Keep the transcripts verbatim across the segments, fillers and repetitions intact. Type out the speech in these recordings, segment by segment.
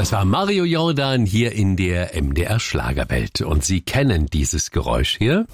Das war Mario Jordan hier in der M D R Schlagerwelt. Und Sie kennen dieses Geräusch hier?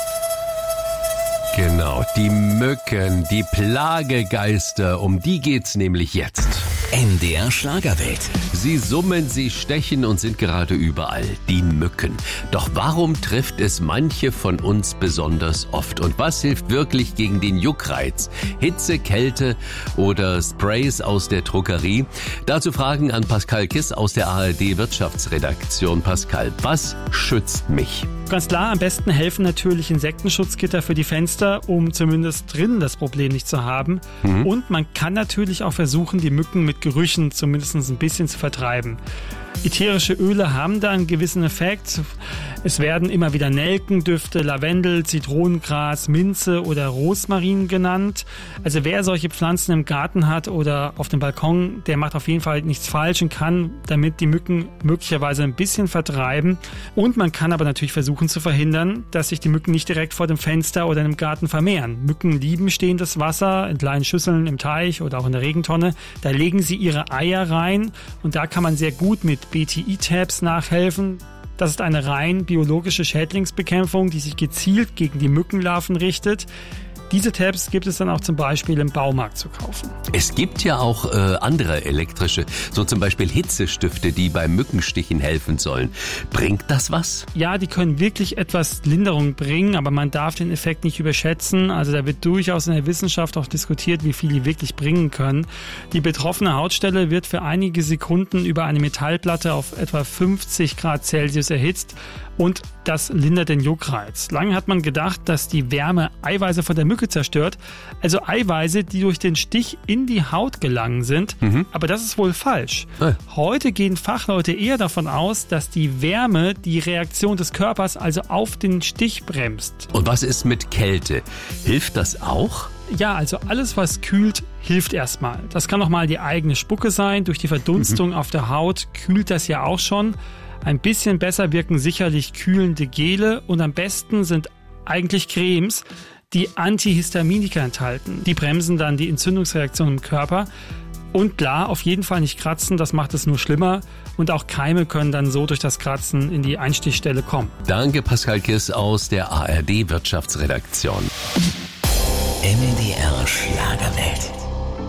Genau, die Mücken, die Plagegeister, um die geht's nämlich jetzt. M D R Schlagerwelt. Sie summen, sie stechen und sind gerade überall. Die Mücken. Doch warum trifft es manche von uns besonders oft? Und was hilft wirklich gegen den Juckreiz? Hitze, Kälte oder Sprays aus der Drogerie? Dazu Fragen an Pascal Kiss aus der A R D Wirtschaftsredaktion. Pascal, was schützt mich? Ganz klar, am besten helfen natürlich Insektenschutzgitter für die Fenster, um zumindest drinnen das Problem nicht zu haben. Mhm. Und man kann natürlich auch versuchen, die Mücken mit Gerüchen zumindest ein bisschen zu vertreiben. Ätherische Öle haben da einen gewissen Effekt. Es werden immer wieder Nelkendüfte, Lavendel, Zitronengras, Minze oder Rosmarin genannt. Also wer solche Pflanzen im Garten hat oder auf dem Balkon, der macht auf jeden Fall nichts falsch und kann damit die Mücken möglicherweise ein bisschen vertreiben. Und man kann aber natürlich versuchen zu verhindern, dass sich die Mücken nicht direkt vor dem Fenster oder im Garten vermehren. Mücken lieben stehendes Wasser in kleinen Schüsseln im Teich oder auch in der Regentonne. Da legen sie ihre Eier rein und da kann man sehr gut mit B T I-Tabs nachhelfen. Das ist eine rein biologische Schädlingsbekämpfung, die sich gezielt gegen die Mückenlarven richtet. Diese Tabs gibt es dann auch zum Beispiel im Baumarkt zu kaufen. Es gibt ja auch äh, andere elektrische, so zum Beispiel Hitzestifte, die beim Mückenstichen helfen sollen. Bringt das was? Ja, die können wirklich etwas Linderung bringen, aber man darf den Effekt nicht überschätzen. Also da wird durchaus in der Wissenschaft auch diskutiert, wie viel die wirklich bringen können. Die betroffene Hautstelle wird für einige Sekunden über eine Metallplatte auf etwa fünfzig Grad Celsius erhitzt. Und das lindert den Juckreiz. Lange hat man gedacht, dass die Wärme Eiweiße von der Mücke zerstört. Also Eiweiße, die durch den Stich in die Haut gelangen sind. Mhm. Aber das ist wohl falsch. Äh. Heute gehen Fachleute eher davon aus, dass die Wärme die Reaktion des Körpers also auf den Stich bremst. Und was ist mit Kälte? Hilft das auch? Ja, also alles, was kühlt, hilft erstmal. Das kann auch mal die eigene Spucke sein. Durch die Verdunstung mhm. auf der Haut kühlt das ja auch schon. Ein bisschen besser wirken sicherlich kühlende Gele und am besten sind eigentlich Cremes, die Antihistaminika enthalten. Die bremsen dann die Entzündungsreaktion im Körper. Und klar, auf jeden Fall nicht kratzen, das macht es nur schlimmer. Und auch Keime können dann so durch das Kratzen in die Einstichstelle kommen. Danke, Pascal Kiss aus der A R D Wirtschaftsredaktion. M D R Schlagerwelt.